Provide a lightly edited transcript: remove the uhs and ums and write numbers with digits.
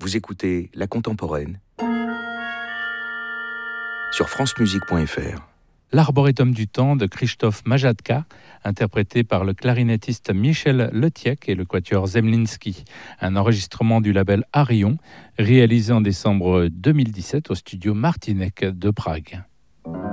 Vous écoutez La Contemporaine sur francemusique.fr. L'Arboretum du temps de Krzysztof Majadka, interprété par le clarinettiste Michel Letiek et le quatuor Zemlinsky. Un enregistrement du label Arion, réalisé en décembre 2017 au studio Martinek de Prague.